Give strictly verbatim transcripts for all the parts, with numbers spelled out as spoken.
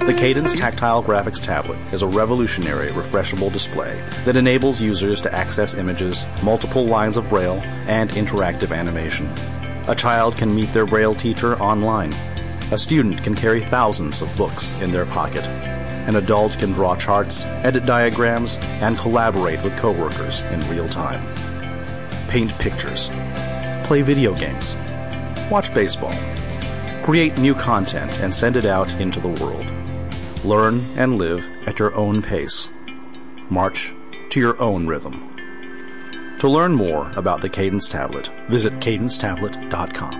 The Cadence Tactile Graphics Tablet is a revolutionary refreshable display that enables users to access images, multiple lines of Braille, and interactive animation. A child can meet their Braille teacher online. A student can carry thousands of books in their pocket. An adult can draw charts, edit diagrams, and collaborate with coworkers in real time. Paint pictures. Play video games. Watch baseball. Create new content and send it out into the world. Learn and live at your own pace. March to your own rhythm. To learn more about the Cadence Tablet, visit cadence tablet dot com.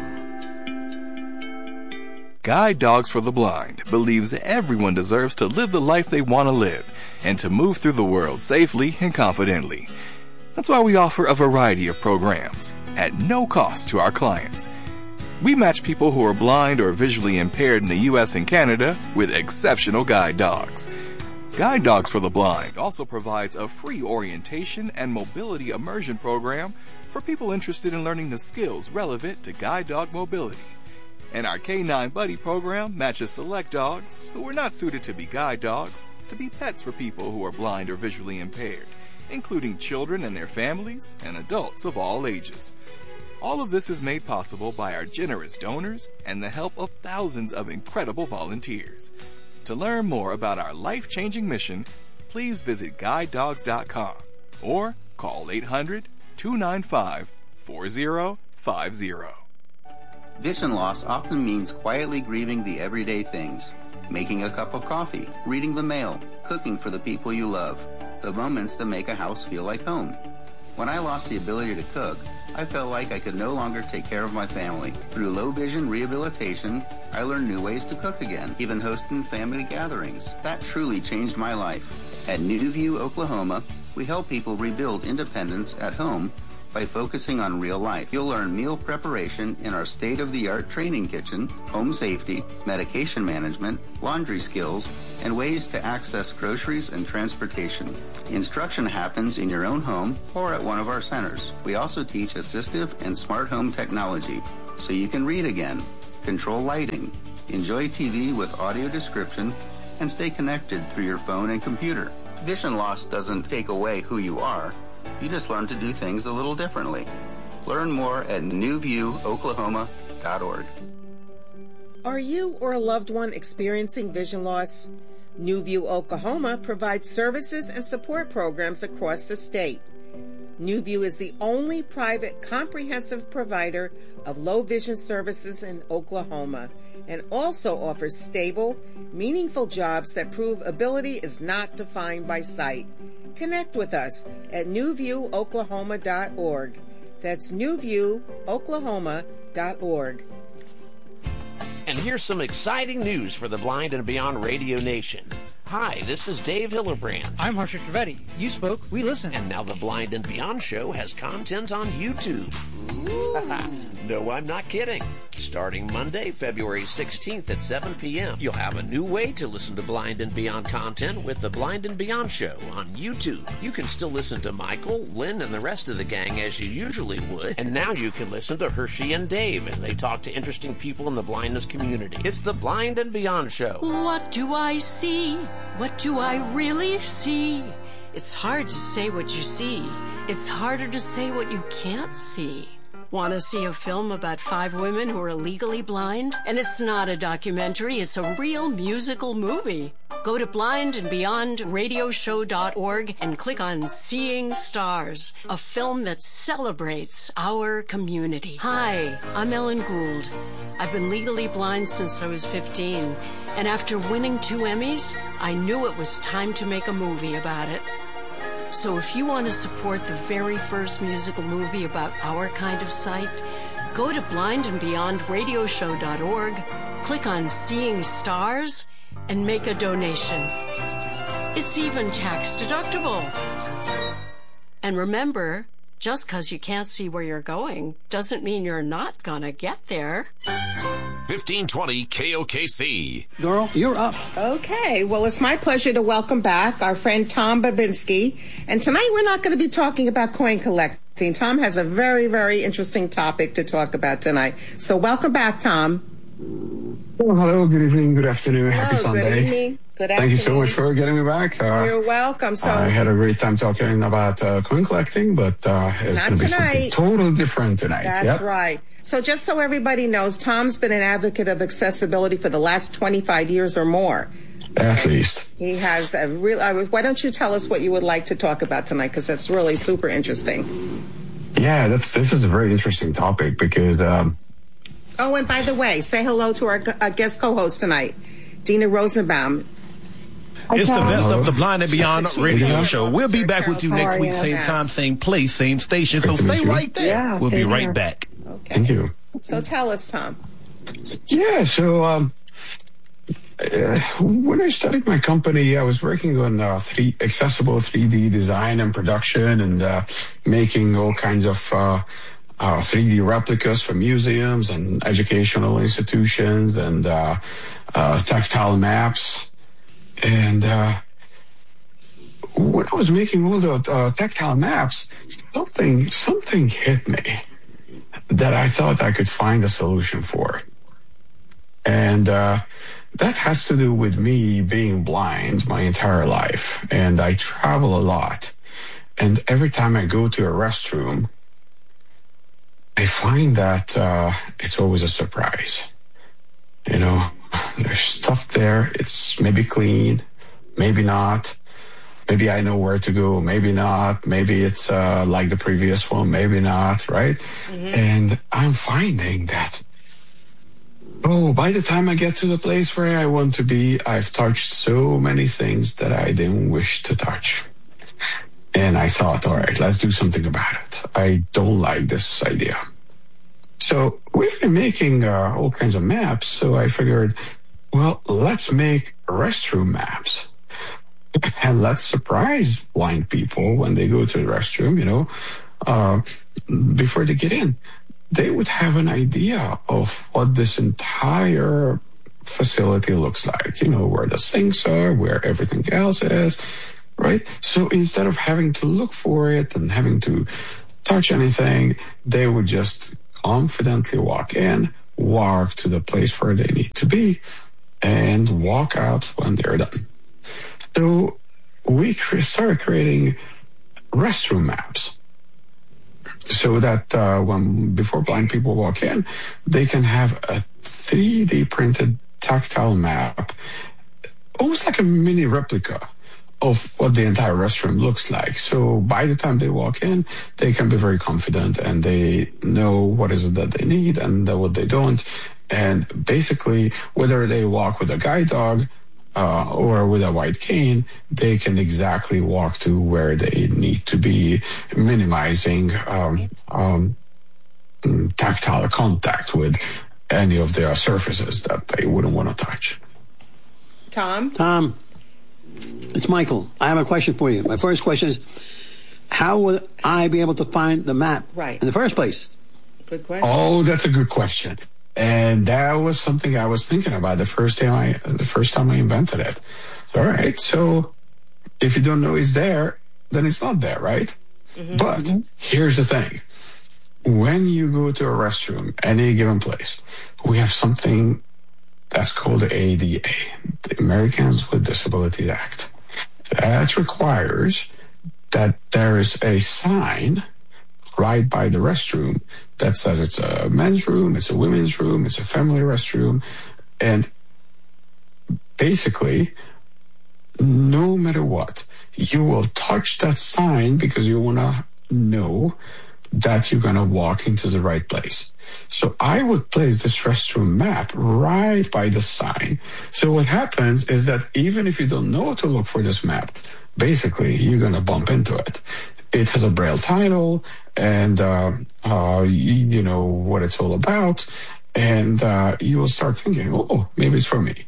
Guide Dogs for the Blind believes everyone deserves to live the life they want to live and to move through the world safely and confidently. That's why we offer a variety of programs at no cost to our clients. We match people who are blind or visually impaired in the U S and Canada with exceptional guide dogs. Guide Dogs for the Blind also provides a free orientation and mobility immersion program for people interested in learning the skills relevant to guide dog mobility. And our K nine Buddy program matches select dogs who are not suited to be guide dogs to be pets for people who are blind or visually impaired, including children and their families and adults of all ages. All of this is made possible by our generous donors and the help of thousands of incredible volunteers. To learn more about our life-changing mission, please visit guide dogs dot com or call eight hundred, two nine five, four zero five zero. Vision loss often means quietly grieving the everyday things. Making a cup of coffee, reading the mail, cooking for the people you love. The moments that make a house feel like home. When I lost the ability to cook, I felt like I could no longer take care of my family. Through low vision rehabilitation, I learned new ways to cook again, even hosting family gatherings. That truly changed my life. At New View, Oklahoma, we help people rebuild independence at home by focusing on real life. You'll learn meal preparation in our state-of-the-art training kitchen, home safety, medication management, laundry skills, and ways to access groceries and transportation. Instruction happens in your own home or at one of our centers. We also teach assistive and smart home technology, so you can read again, control lighting, enjoy T V with audio description, and stay connected through your phone and computer. Vision loss doesn't take away who you are. You just learn to do things a little differently. Learn more at new view oklahoma dot org. Are you or a loved one experiencing vision loss? New View Oklahoma provides services and support programs across the state. New View is the only private comprehensive provider of low vision services in Oklahoma and also offers stable, meaningful jobs that prove ability is not defined by sight. Connect with us at new view oklahoma dot org. That's new view oklahoma dot org. And here's some exciting news for the Blind and Beyond Radio Nation. Hi, this is Dave Hillerbrand. I'm Harsha Trivedi. You spoke, we listened. And now the Blind and Beyond show has content on YouTube. No, I'm not kidding. Starting Monday, February sixteenth at seven p.m., you'll have a new way to listen to Blind and Beyond content with the Blind and Beyond show on YouTube. You can still listen to Michael, Lynn, and the rest of the gang as you usually would. And now you can listen to Hershey and Dave as they talk to interesting people in the blindness community. It's the Blind and Beyond show. What do I see? What do I really see? It's hard to say what you see. It's harder to say what you can't see. Want to see a film about five women who are legally blind? And it's not a documentary, it's a real musical movie. Go to blind and beyond radio show dot org and click on Seeing Stars, a film that celebrates our community. Hi, I'm Ellen Gould. I've been legally blind since I was fifteen, and after winning two Emmys, I knew it was time to make a movie about it. So if you want to support the very first musical movie about our kind of sight, go to blind and beyond radio show dot org, click on Seeing Stars, and make a donation. It's even tax deductible. And remember, just because you can't see where you're going doesn't mean you're not gonna get there. fifteen twenty K O K C. Girl, you're up. Okay, well, it's my pleasure to welcome back our friend Tom Babinski. And tonight we're not going to be talking about coin collecting. Tom has a very, very interesting topic to talk about tonight. So welcome back, Tom. Well, hello, good evening, good afternoon, happy Hello, Sunday. Good evening, good afternoon. Thank you so much for getting me back. Uh, You're welcome. So I had a great time talking about uh, coin collecting, but uh, it's going to be something totally different tonight. That's yep. right. So just so everybody knows, Tom's been an advocate of accessibility for the last twenty-five years or more. At least. He has a real. Uh, why don't you tell us what you would like to talk about tonight? Because that's really super interesting. Yeah, that's this is a very interesting topic because. Um, oh, and by the way, say hello to our uh, guest co-host tonight, Dina Rosenbaum. It's the best of the Blind and Beyond radio show. We'll be back with you next week, same time, same place, same station. So stay right there. Yeah, we'll be right there. back. Okay. Thank you. So tell us, Tom. Yeah, so um, uh, when I started my company, I was working on uh, three accessible three D design and production and uh, making all kinds of uh, uh, three D replicas for museums and educational institutions and uh, uh, tactile maps. And uh, when I was making all the uh, tactile maps, something something hit me that I thought I could find a solution for. And uh, that has to do with me being blind my entire life. And I travel a lot. And every time I go to a restroom, I find that uh, it's always a surprise. You know, there's stuff there. It's maybe clean, maybe not. Maybe I know where to go, maybe not. Maybe it's uh, like the previous one, maybe not, right? Mm-hmm. And I'm finding that, oh, by the time I get to the place where I want to be, I've touched so many things that I didn't wish to touch. And I thought, all right, let's do something about it. I don't like this idea. So we've been making uh, all kinds of maps, so I figured, well, let's make restroom maps. And let's surprise blind people when they go to the restroom, you know, uh, before they get in. They would have an idea of what this entire facility looks like, you know, where the sinks are, where everything else is, right? So instead of having to look for it and having to touch anything, they would just confidently walk in, walk to the place where they need to be, and walk out when they're done. So we started creating restroom maps so that uh, when before blind people walk in, they can have a three D printed tactile map, almost like a mini replica of what the entire restroom looks like. So by the time they walk in, they can be very confident and they know what is it that they need and what they don't. And basically, whether they walk with a guide dog, Uh, or with a white cane, they can exactly walk to where they need to be, minimizing um, um, tactile contact with any of the surfaces that they wouldn't want to touch. Tom? Tom, it's Michael. I have a question for you. My first question is, how would I be able to find the map right. in the first place? Good question. Oh, that's a good question. And that was something I was thinking about the first time I, the first time I invented it. All right. So if you don't know it's there, then it's not there, right? Mm-hmm. But mm-hmm. here's the thing. When you go to a restroom, any given place, we have something that's called the A D A, the Americans with Disabilities Act. That requires that there is a sign right by the restroom that says it's a men's room, it's a women's room, it's a family restroom. And basically, no matter what, you will touch that sign because you want to know that you're going to walk into the right place. So I would place this restroom map right by the sign. So what happens is that even if you don't know to look for this map, basically you're going to bump into it. It has a Braille title and, uh, uh, you, you know what it's all about. And uh, you will start thinking, oh, maybe it's for me.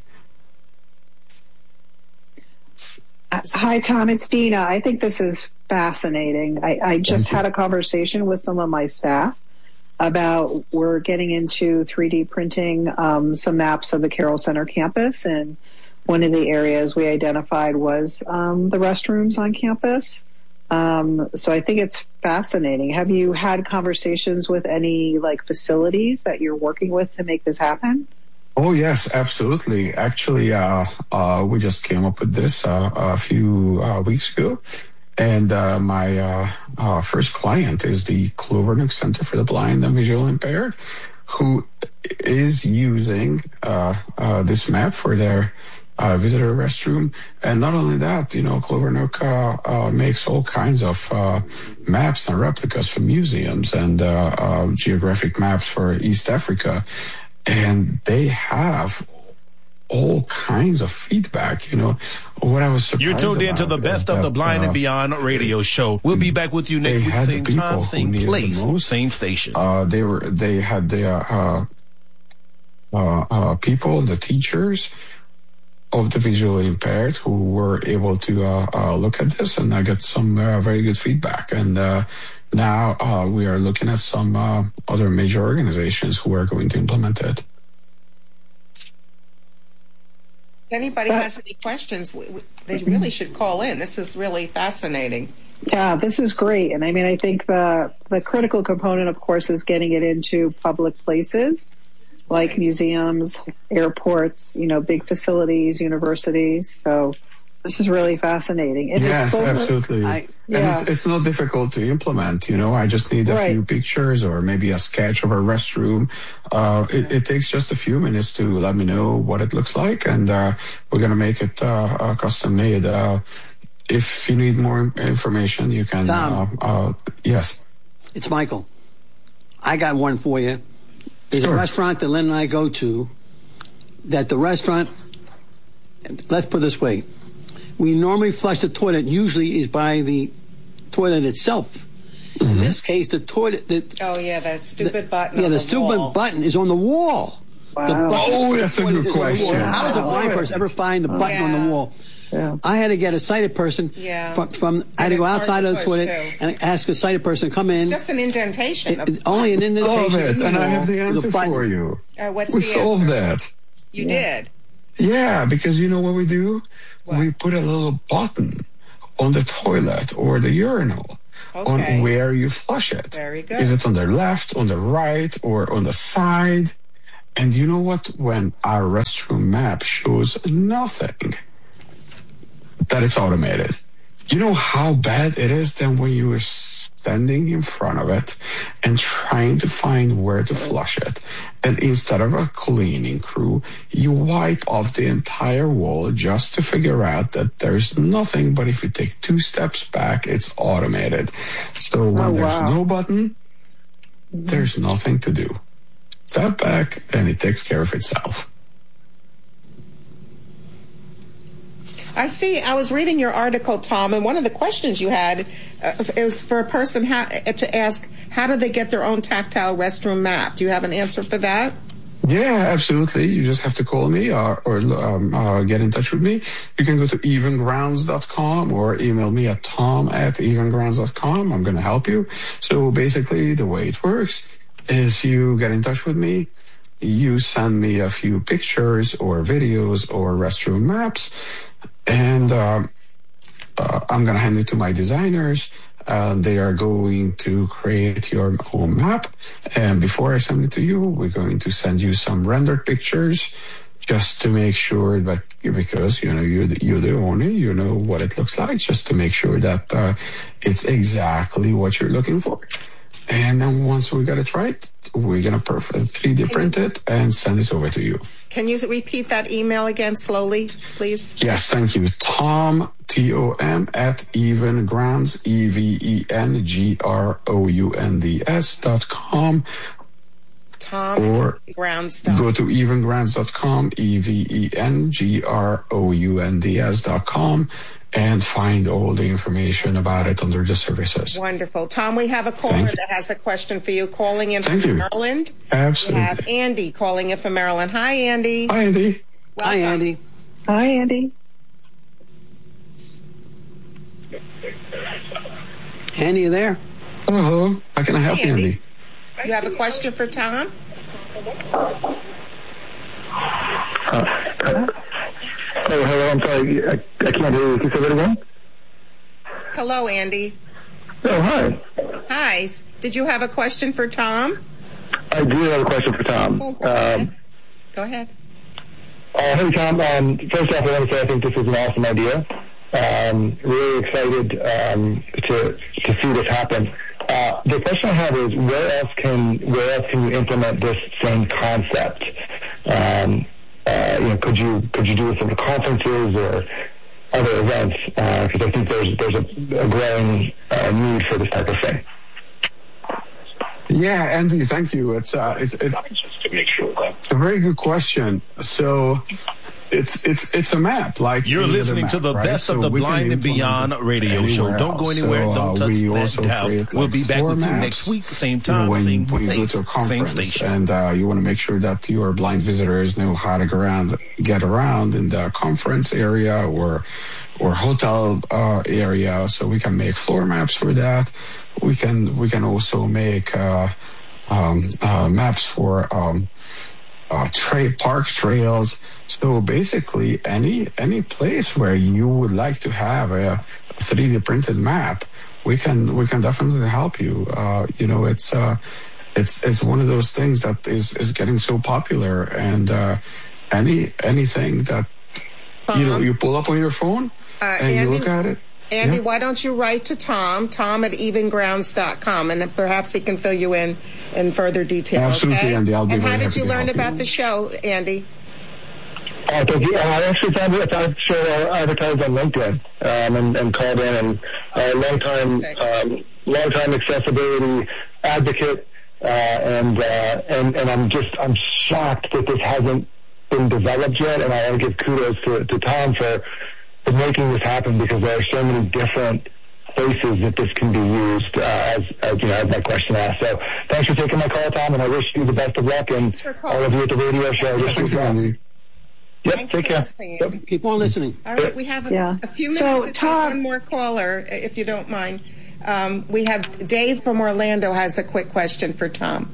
Uh, hi, Tom. It's Dina. I think this is fascinating. I, I just had a conversation with some of my staff about we're getting into three D printing um, some maps of the Carroll Center campus. And one of the areas we identified was um, the restrooms on campus. Um, so I think it's fascinating. Have you had conversations with any like facilities that you're working with to make this happen? Oh, yes, absolutely. Actually, uh, uh, we just came up with this uh, a few uh, weeks ago. And uh, my uh, uh, first client is the Clover Nook Center for the Blind and Visually Impaired, who is using uh, uh, this map for their uh, visitor restroom. And not only that, you know, Clover Nook uh, uh, makes all kinds of uh, maps and replicas for museums and uh, uh, geographic maps for East Africa. And they have all kinds of feedback, you know. What I was surprised You're tuned into the Best of the Blind uh, and Beyond radio show. We'll be back with you next week, same time, same place, same station. Uh, they were, they had the uh, uh, uh, people, the teachers of the visually impaired who were able to uh, uh, look at this, and I got some uh, very good feedback. And uh, now uh, we are looking at some uh, other major organizations who are going to implement it. If anybody has any questions, we, we, they really should call in. This is really fascinating. Yeah, this is great. And I mean, I think the the critical component, of course, is getting it into public places like museums, airports, you know, big facilities, universities. So this is really fascinating. It yes, is absolutely. I, yeah. And it's, it's not difficult to implement, you know. I just need a right. few pictures or maybe a sketch of a restroom. Uh, it, it takes just a few minutes to let me know what it looks like, and uh, we're going to make it uh, uh, custom made. Uh, if you need more information, you can. Tom, uh, uh, yes. It's Michael. I got one for you. There's sure. a restaurant that Lynn and I go to that the restaurant, let's put it this way, we normally flush the toilet usually is by the toilet itself. Mm-hmm. In this case, the toilet... The, oh, yeah, that stupid the, button Yeah, on the, the stupid wall. button is on the wall. Wow. The button oh, that's a good question. How does a blind person ever find the button yeah. on the wall? Yeah. I had to get a sighted person yeah. from, from I had to go outside of the toilet too. and ask a sighted person to come in. It's just an indentation. It, it, only an indentation. Solve it, and I have the answer for you. Uh, what's we the solved answer? that. You yeah. did? Yeah, because you know what we do? What? We put a little button on the toilet or the urinal okay. on where you flush it. Very good. Is it on the left, on the right, or on the side? And you know what? When our restroom map shows nothing, that it's automated. You know how bad it is then when you are standing in front of it and trying to find where to flush it. And instead of a cleaning crew, you wipe off the entire wall just to figure out that there's nothing, but if you take two steps back, it's automated. So when oh, there's wow. no button, there's nothing to do. Step back and it takes care of itself. I see. I was reading your article, Tom, and one of the questions you had uh, it was for a person how, to ask, how do they get their own tactile restroom map? Do you have an answer for that? Yeah, absolutely. You just have to call me or, or um, uh, get in touch with me. You can go to even grounds dot com or email me at tom at even grounds dot com. I'm going to help you. So basically, the way it works is you get in touch with me. You send me a few pictures or videos or restroom maps. And uh, uh, I'm going to hand it to my designers. Uh, they are going to create your own map. And before I send it to you, we're going to send you some rendered pictures just to make sure that, because, you know, you're the, you're the owner, you know what it looks like, just to make sure that uh, it's exactly what you're looking for. And then once we got it right, we're going to three D print it and send it over to you. Can you repeat that email again slowly, please? Yes, thank you. Tom, T O M, at even grounds, E V E N G R O U N D S dot com. Tom, or grounds. Go to even grounds dot com, E V E N G R O U N D S dot com, and find all the information about it under the services. Wonderful. Tom, we have a caller that has a question for you calling in Thank from you. Maryland. Absolutely. We have Andy calling in from Maryland. Hi, Andy. Hi, Andy. Welcome. Hi, Andy. Hi, Andy. Andy, you there? Hello. How can I help Hey, you, Andy. Andy? You have a question for Tom? Uh, oh, hello. I'm sorry. I, I can't hear you. Can you say that again? Hello, Andy. Oh, hi. Hi. Did you have a question for Tom? I do have a question for Tom. Oh, go ahead. Um, Go ahead. Uh, hey, Tom. Um, first off, I want to say I think this is an awesome idea. Um, really excited um, to to see this happen. Uh, the question I have is, where else can where else can you implement this same concept? Um, uh, you know, could you could you do this at conferences or other events? Because uh, I think there's there's a, a growing uh, need for this type of thing. Yeah, Andy, thank you. It's uh, it's it's, just to make sure that. It's a very good question. So. It's it's it's a map. Like you're listening map, to the right? best so of the Blind and Beyond radio show. Don't go anywhere. So, uh, don't touch we that dial. Like we'll be back with maps, you next week, same time, you know, when, same when place, you go to a conference, same station. And uh, you want to make sure that your blind visitors know how to get around, get around in the conference area or or hotel uh, area. So we can make floor maps for that. We can we can also make uh, um, uh, maps for. Um, Uh, tra- park trails. So basically, any any place where you would like to have a three D printed map, we can we can definitely help you. Uh, you know, it's uh, it's it's one of those things that is, is getting so popular, and uh, any anything that you know you pull up on your phone uh, and Andy, you look at it. Andy, yeah. why don't you write to Tom, Tom at even grounds dot com, and perhaps he can fill you in in further detail. Absolutely, okay? Andy. I'll be and very how did happy you to learn help about you. the show, Andy? Uh, thank you. Uh, I actually found it. I show advertised on LinkedIn um, and, and called in, and uh, long time, um, long time accessibility advocate, uh, and uh, and and I'm just I'm shocked that this hasn't been developed yet, and I want to give kudos to, to Tom for. for making this happen, because there are so many different places that this can be used, uh, as, as, you know, as my question asked. So thanks for taking my call, Tom, and I wish you the best of luck, and all of you at the radio show. Wish you well. Yep, Thanks take care. Yep. Keep on listening. All right, we have a, yeah. a few minutes so, to Tom, take one more caller, if you don't mind. Um, we have Dave from Orlando has a quick question for Tom.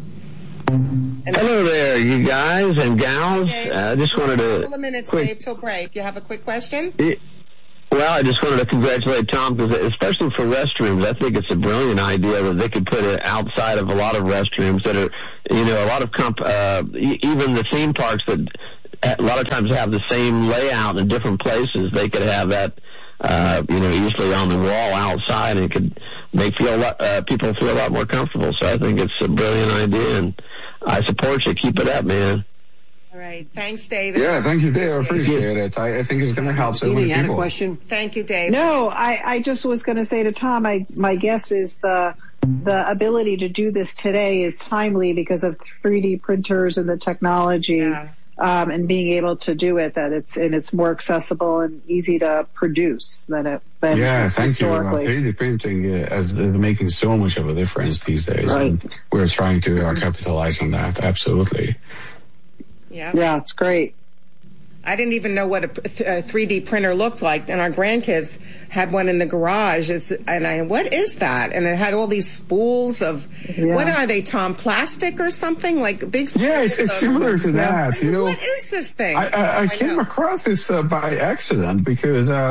And hello there, you guys and gals. I uh, just wanted to... A couple of minutes, quick, Dave, till break. You have a quick question? It, Well, I just wanted to congratulate Tom, because especially for restrooms, I think it's a brilliant idea that they could put it outside of a lot of restrooms that are, you know, a lot of comp, uh, even the theme parks that a lot of times have the same layout in different places. They could have that, uh, you know, easily on the wall outside, and it could make feel uh, people feel a lot more comfortable. So I think it's a brilliant idea, and I support you. Keep it up, man. All right. Thanks, David. Yeah, thank you, Dave. I appreciate it. I, I think it's going to help so many people. You had a question? Thank you, Dave. No, I, I just was going to say to Tom, I, my guess is the the ability to do this today is timely because of three D printers and the technology, yeah. um, and being able to do it. That it's and it's more accessible and easy to produce than it. Than yeah, thank you. Uh, historically. three D printing uh, is making so much of a difference these days, Right. and we're trying to uh, capitalize on that. Absolutely. Yeah. Yeah, it's great. I didn't even know what a, a three D printer looked like, and our grandkids had one in the garage. It's, and I, what is that? And it had all these spools of, Yeah. what are they, Tom? Plastic or something? Like big spools? Yeah, it's, it's of- similar to Yeah. that. You know, What is this thing? I, I, I came know. across this uh, by accident because uh,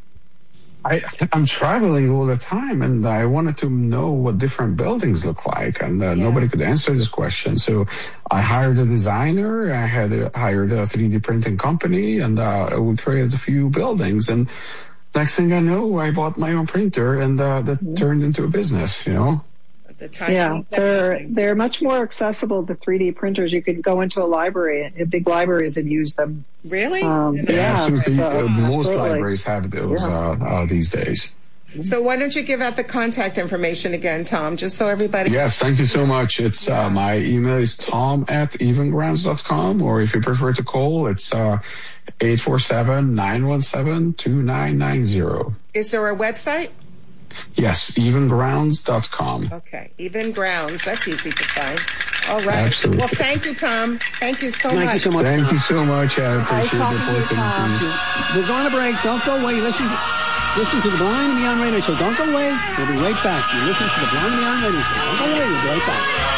I, I'm traveling all the time, and I wanted to know what different buildings look like, and uh, nobody could answer this question. So I hired a designer. I had a, hired a three D printing company, and uh, we created a few buildings. And next thing I know, I bought my own printer, and uh, that mm-hmm. turned into a business. You know. The time Yeah, they're they're much more accessible. The three D printers, you can go into a library, uh, big libraries, and use them. Really? Um, Yeah, yeah, absolutely. so, uh, most absolutely. libraries have those Yeah. uh, uh, these days. So why don't you give out the contact information again, Tom, just so everybody... Yes, thank you so much. It's uh, my email is tom at even grounds dot com, or if you prefer to call, it's uh, eight four seven, nine one seven, two nine nine zero. Is there a website? Yes, even grounds dot com. Okay, Even Grounds. That's easy to find. All right. Absolutely. Well, thank you, Tom. Thank you so Thank much. you so much. Thank Tom. you so much. I Nice appreciate the talking to you, Tom. opportunity. We're going to break. Don't go away. Listen to, listen to the Blind and Beyond Radio Show. Don't go away. We'll be right back. You listen to the Blind and Beyond Radio Show. Don't go away. We'll be right back.